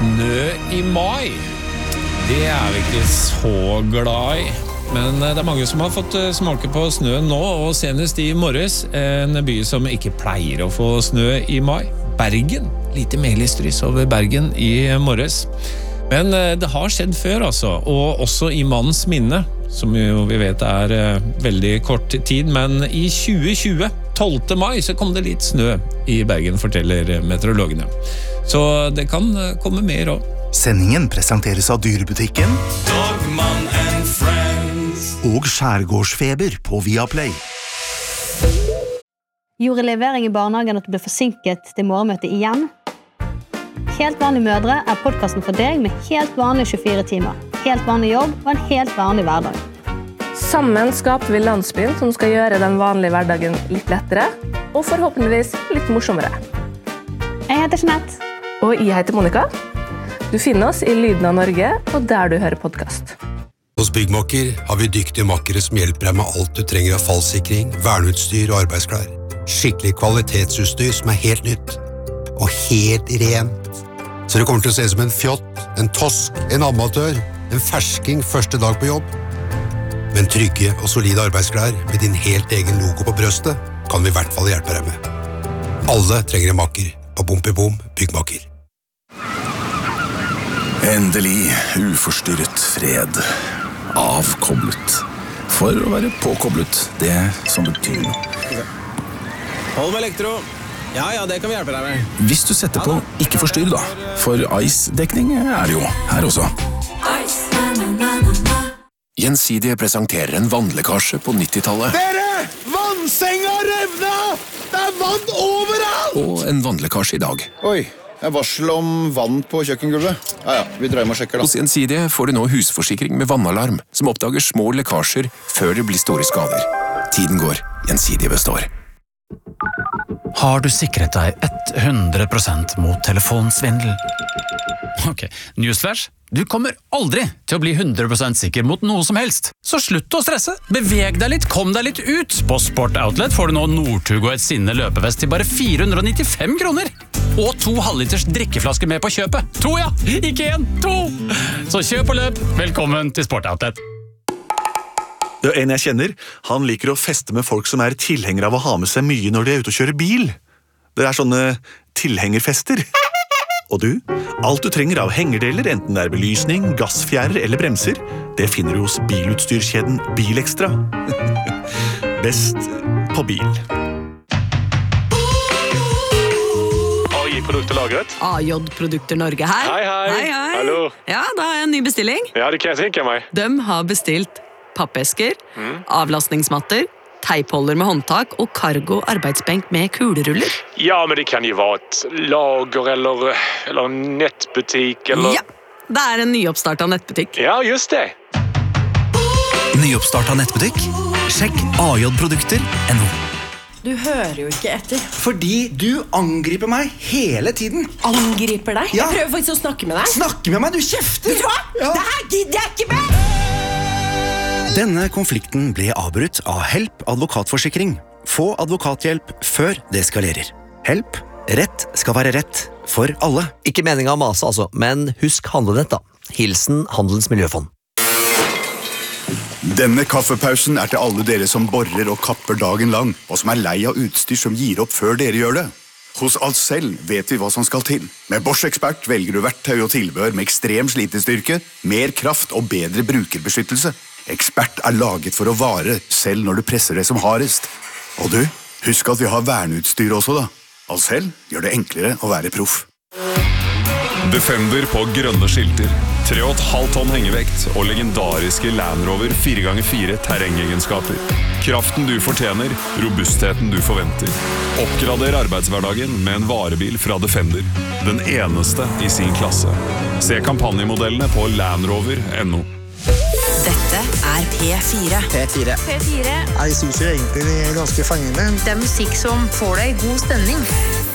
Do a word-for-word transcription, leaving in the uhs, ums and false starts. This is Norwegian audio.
snø i mai. Det er vi ikke så glad i. Men det er mange som har fått smake på snø nå, og senest i morges, en by som ikke pleier å få snø i mai. Bergen. Lite meligstrys over Bergen i morges. Men det har skjedd før, altså. Og også i mannens minne, som jo vi vet er veldig kort tid. Men i tjue tjue, tolvte mai, så kom det litt snø i Bergen, forteller meteorologene. Så det kan komme mer også. Sendingen presenteres av Dyrebutikken Dogman and Friends og Skjærgårdsfeber på Viaplay. Gjorde levering i barnehagen at du ble forsinket til morgenmøtet igjen? Helt vanlige mødre er podcasten for deg med helt vanlige tjuefire timer, helt vanlig jobb og en helt vanlig hverdag. Sammen skaper vi landsbyen som skal gjøre den vanlige hverdagen litt lettere, og forhåpentligvis litt morsommere. Jeg heter Jeanette. Og jeg heter Monica. Du finner oss i Lyden av Norge, og der du hører podcast. Hos Byggmakker har vi dyktige makkere som hjelper deg med alt du trenger av fallsikring, verneutstyr og arbeidsklær. Skikkelig kvalitetsutstyr som er helt nytt, og helt rent. Så det kommer til å se som en fjott, en tosk, en amatør, en fersking første dag på jobb. Men trygge og solide arbeidsklær med din helt egen logo på brøstet kan vi i hvert fall hjelpe deg med. Alle trenger en makker på Bompibom Byggmakker. Endelig uforstyrret fred. Avkoblet. For å være påkoblet, det som betyr noe. Hold med elektro. Ja, ja, det kan vi hjelpe deg med. Hvis du setter på ikke forstyrr da, for Ice-dekning er det jo her også. Gjensidige presenterer en vannlekkasje på nittitallet. Dere! Vannsenga revna! Det er vann overalt! Og en vannlekkasje i dag. Oi, det er varsel om vann på kjøkkengulvet. Ja, ja, vi dreier med og sjekker da. Hos Gjensidige får du nå husforsikring med vannalarm, som oppdager små lekkasjer før det blir store skader. Tiden går, Gjensidige består. Har du sikret deg hundre prosent mot telefonsvindel? Ok, newsflash. Du kommer aldri til å bli hundre prosent sikker mot noe som helst. Så slutt å stresse. Beveg deg litt, kom deg litt ut. På Sport Outlet får du nå Northug og et sinne løpevest til bare fire hundre og nittifem kroner. Og to halvliters drikkeflasker med på kjøpet. To, ja! Ikke en, to! Så kjøp og løp. Velkommen til Sport Outlet. Det er en jeg kjenner. Han liker å feste med folk som er tilhengere av å ha med seg mye når de er ute og kjører bil. Det er sånne tilhengerfester. Og du? Alt du trenger av hengerdeler, enten det er belysning, gassfjærer eller bremser, det finner du hos bilutstyrskjeden Bilekstra. Best på bil. A J-produkter lagret. A J-produkter Norge her. Hei, hei. Hei, hei. Hallo. Ja, da har jeg en ny bestilling. Ja, det kan jeg tenke meg. De har bestilt pappesker, mm. avlastningsmatter, teipholder med håndtak og cargo arbeidsbenk med kuleruller. Ja, men det kan jo være et lager eller, eller en nettbutikk eller... Ja, det er en nyoppstart av nettbutikk. Ja, just det. Nyoppstart av nettbutikk? Sjekk A J-produkter punktum no. Du hører jo ikke etter. Fordi du angriper meg hele tiden. Angriper deg? Ja. Jeg prøver faktisk å snakke med deg. Snakke med meg, du kjefter! Vet du hva? Ja. Det her gidder jeg ikke med! Denne konflikten ble avbrutt av Help advokatforsikring. Få advokathjelp før det eskalerer. Help. Rett skal være rett for alle. Ikke meningen å mase, altså, men husk handlenett da. Hilsen Handelens Miljøfond. Denne kaffepausen er til alle dere som borer og kapper dagen lang, og som er lei av utstyr som gir opp før dere gjør det. Hos Ahlsell vet vi hva som skal til. Med Bosch Expert velger du verktøy og tilbehør med ekstrem slitestyrke, mer kraft og bedre brukerbeskyttelse. Ekspert er laget for å vare, selv når du presser det som hardest. Og du, husk at vi har verneutstyr også da. Ahlsell gjør det enklere å være proff. Defender på grønne skilter, tre komma fem tonn hengevekt og legendariske Land Rover fire ganger fire terrengegenskaper. Kraften du fortjener, robustheten du forventer. Oppgrader arbeidshverdagen med en varebil fra Defender. Den eneste i sin klasse. Se kampanjemodellene på land rover punktum no. Dette er P fire. P fire. P fire. Jeg synes jo egentlig det er ganske fengende. Det er musikk som får deg i god stemning.